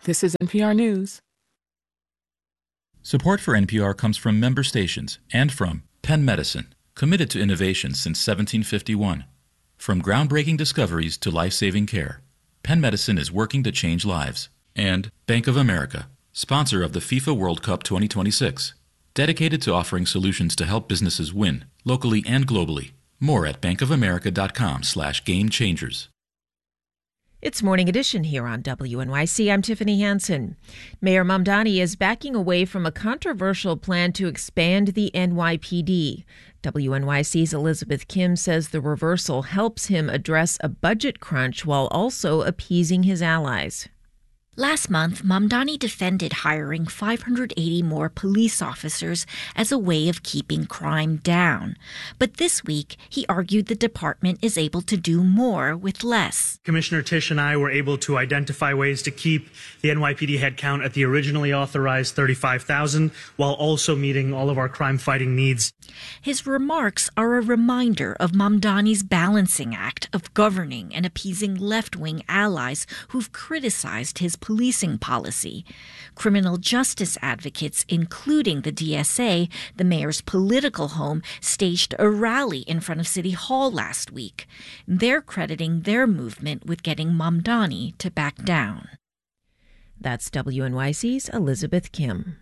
This is NPR News. Support for NPR comes from member stations and from Penn Medicine, committed to innovation since 1751. From groundbreaking discoveries to life-saving care, Penn Medicine is working to change lives. And Bank of America, sponsor of the FIFA World Cup 2026, dedicated to offering solutions to help businesses win, locally and globally. More at bankofamerica.com/gamechangers. It's Morning Edition here on WNYC. I'm Tiffany Hansen. Mayor Mamdani is backing away from a controversial plan to expand the NYPD. WNYC's Elizabeth Kim says the reversal helps him address a budget crunch while also appeasing his allies. Last month, Mamdani defended hiring 580 more police officers as a way of keeping crime down. But this week, he argued the department is able to do more with less. Commissioner Tisch and I were able to identify ways to keep the NYPD headcount at the originally authorized 35,000 while also meeting all of our crime-fighting needs. His remarks are a reminder of Mamdani's balancing act of governing and appeasing left-wing allies who've criticized his policing policy. Criminal justice advocates, including the DSA, the mayor's political home, staged a rally in front of City Hall last week. They're crediting their movement with getting Mamdani to back down. That's WNYC's Elizabeth Kim.